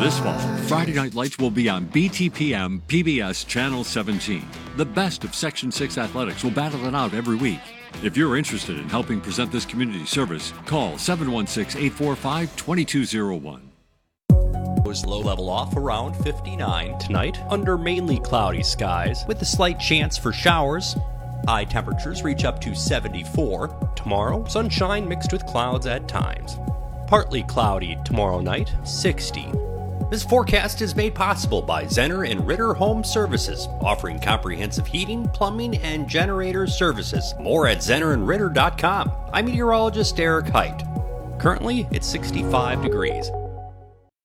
This fall, Friday Night Lights will be on BTPM PBS Channel 17. The best of Section 6 athletics will battle it out every week. If you're interested in helping present this community service, call 716-845-2201. Low level off around 59 tonight under mainly cloudy skies with a slight chance for showers. High temperatures reach up to 74. Tomorrow, sunshine mixed with clouds at times. Partly cloudy tomorrow night, 60. This forecast is made possible by Zenner and Ritter Home Services, offering comprehensive heating, plumbing, and generator services. More at zennerandritter.com. I'm meteorologist Eric Height. Currently, it's 65 degrees.